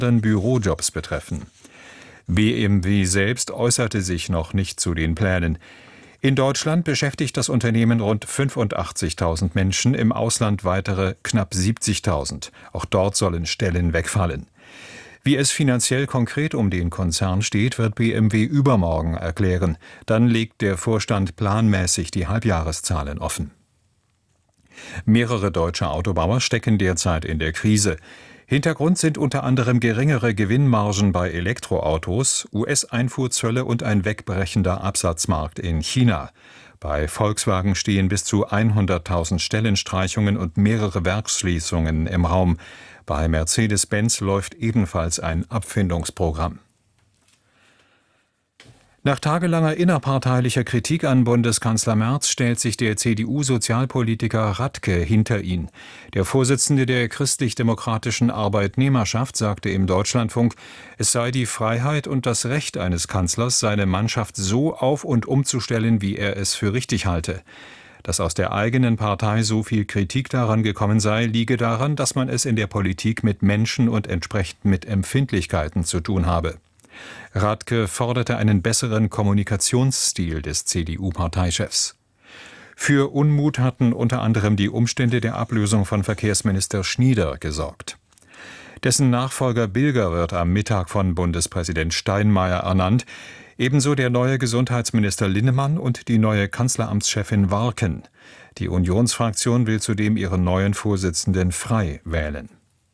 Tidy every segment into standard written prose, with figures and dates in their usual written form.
Bürojobs betreffen. BMW selbst äußerte sich noch nicht zu den Plänen. In Deutschland beschäftigt das Unternehmen rund 85.000 Menschen, im Ausland weitere knapp 70.000. Auch dort sollen Stellen wegfallen. Wie es finanziell konkret um den Konzern steht, wird BMW übermorgen erklären. Dann legt der Vorstand planmäßig die Halbjahreszahlen offen. Mehrere deutsche Autobauer stecken derzeit in der Krise. Hintergrund sind unter anderem geringere Gewinnmargen bei Elektroautos, US-Einfuhrzölle und ein wegbrechender Absatzmarkt in China. Bei Volkswagen stehen bis zu 100.000 Stellenstreichungen und mehrere Werksschließungen im Raum. Bei Mercedes-Benz läuft ebenfalls ein Abfindungsprogramm. Nach tagelanger innerparteilicher Kritik an Bundeskanzler Merz stellt sich der CDU-Sozialpolitiker Radke hinter ihn. Der Vorsitzende der christlich-demokratischen Arbeitnehmerschaft sagte im Deutschlandfunk, es sei die Freiheit und das Recht eines Kanzlers, seine Mannschaft so auf- und umzustellen, wie er es für richtig halte. Dass aus der eigenen Partei so viel Kritik daran gekommen sei, liege daran, dass man es in der Politik mit Menschen und entsprechend mit Empfindlichkeiten zu tun habe. Radke forderte einen besseren Kommunikationsstil des CDU-Parteichefs. Für Unmut hatten unter anderem die Umstände der Ablösung von Verkehrsminister Schnieder gesorgt. Dessen Nachfolger Bilger wird am Mittag von Bundespräsident Steinmeier ernannt, ebenso der neue Gesundheitsminister Linnemann und die neue Kanzleramtschefin Warken. Die Unionsfraktion will zudem ihren neuen Vorsitzenden frei wählen.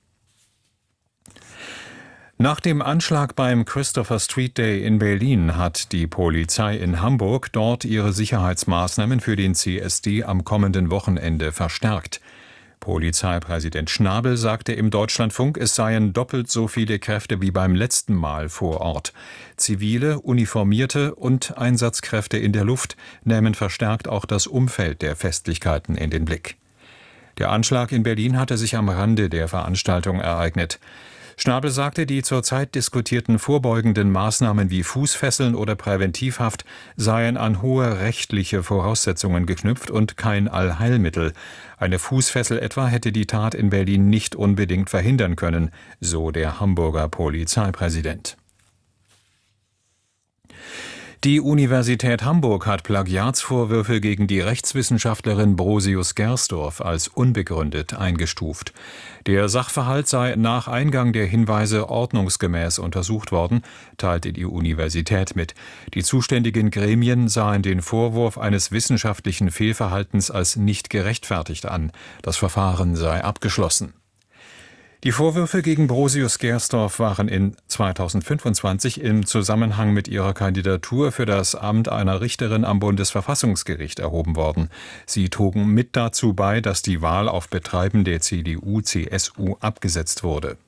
Nach dem Anschlag beim Christopher Street Day in Berlin hat die Polizei in Hamburg dort ihre Sicherheitsmaßnahmen für den CSD am kommenden Wochenende verstärkt. Polizeipräsident Schnabel sagte im Deutschlandfunk, es seien doppelt so viele Kräfte wie beim letzten Mal vor Ort. Zivile, Uniformierte und Einsatzkräfte in der Luft nehmen verstärkt auch das Umfeld der Festlichkeiten in den Blick. Der Anschlag in Berlin hatte sich am Rande der Veranstaltung ereignet. Schnabel sagte, die zurzeit diskutierten vorbeugenden Maßnahmen wie Fußfesseln oder Präventivhaft seien an hohe rechtliche Voraussetzungen geknüpft und kein Allheilmittel. Eine Fußfessel etwa hätte die Tat in Berlin nicht unbedingt verhindern können, so der Hamburger Polizeipräsident. Die Universität Hamburg hat Plagiatsvorwürfe gegen die Rechtswissenschaftlerin Brosius Gersdorf als unbegründet eingestuft. Der Sachverhalt sei nach Eingang der Hinweise ordnungsgemäß untersucht worden, teilte die Universität mit. Die zuständigen Gremien sahen den Vorwurf eines wissenschaftlichen Fehlverhaltens als nicht gerechtfertigt an. Das Verfahren sei abgeschlossen. Die Vorwürfe gegen Brosius Gersdorf waren in 2025 im Zusammenhang mit ihrer Kandidatur für das Amt einer Richterin am Bundesverfassungsgericht erhoben worden. Sie trugen mit dazu bei, dass die Wahl auf Betreiben der CDU/CSU abgesetzt wurde.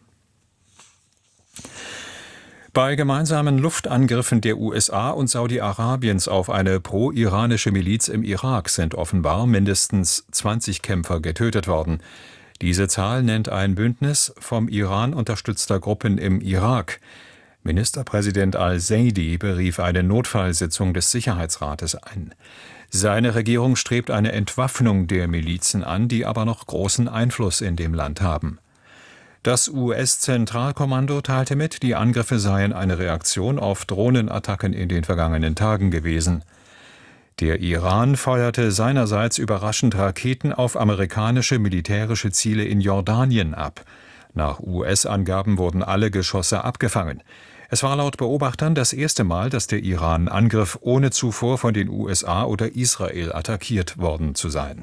Bei gemeinsamen Luftangriffen der USA und Saudi-Arabiens auf eine pro-iranische Miliz im Irak sind offenbar mindestens 20 Kämpfer getötet worden. Diese Zahl nennt ein Bündnis vom Iran unterstützter Gruppen im Irak. Ministerpräsident al-Seidi berief eine Notfallsitzung des Sicherheitsrates ein. Seine Regierung strebt eine Entwaffnung der Milizen an, die aber noch großen Einfluss in dem Land haben. Das US-Zentralkommando teilte mit, die Angriffe seien eine Reaktion auf Drohnenattacken in den vergangenen Tagen gewesen. Der Iran feuerte seinerseits überraschend Raketen auf amerikanische militärische Ziele in Jordanien ab. Nach US-Angaben wurden alle Geschosse abgefangen. Es war laut Beobachtern das erste Mal, dass der Iran angriff, ohne zuvor von den USA oder Israel attackiert worden zu sein.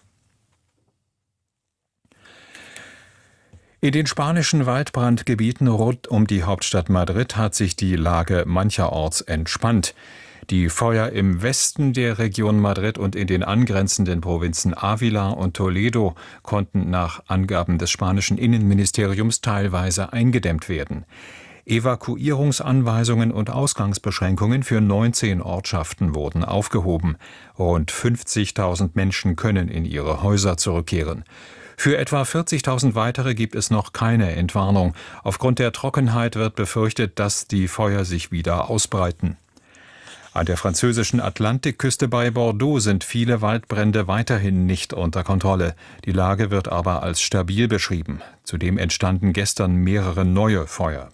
In den spanischen Waldbrandgebieten rund um die Hauptstadt Madrid hat sich die Lage mancherorts entspannt. Die Feuer im Westen der Region Madrid und in den angrenzenden Provinzen Ávila und Toledo konnten nach Angaben des spanischen Innenministeriums teilweise eingedämmt werden. Evakuierungsanweisungen und Ausgangsbeschränkungen für 19 Ortschaften wurden aufgehoben. Rund 50.000 Menschen können in ihre Häuser zurückkehren. Für etwa 40.000 weitere gibt es noch keine Entwarnung. Aufgrund der Trockenheit wird befürchtet, dass die Feuer sich wieder ausbreiten. An der französischen Atlantikküste bei Bordeaux sind viele Waldbrände weiterhin nicht unter Kontrolle. Die Lage wird aber als stabil beschrieben. Zudem entstanden gestern mehrere neue Feuer.